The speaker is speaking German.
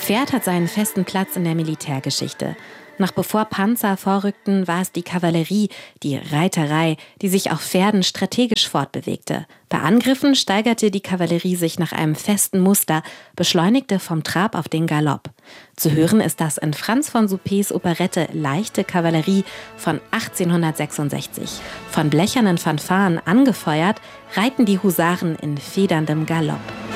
Pferd hat seinen festen Platz in der Militärgeschichte. Noch bevor Panzer vorrückten, war es die Kavallerie, die Reiterei, die sich auf Pferden strategisch fortbewegte. Bei Angriffen steigerte die Kavallerie sich nach einem festen Muster, beschleunigte vom Trab auf den Galopp. Zu hören ist das in Franz von Suppes Operette Leichte Kavallerie von 1866. Von blechernen Fanfaren angefeuert, reiten die Husaren in federndem Galopp.